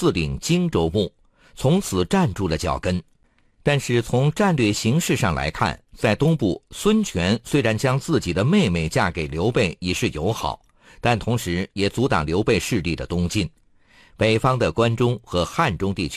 自领荆州牧，从此站住了脚跟。但是从战略形势上来看，在东部，孙权虽然将自己的妹妹嫁给刘备以示友好，但同时也阻挡刘备势力的东进。北方的关中和汉中地区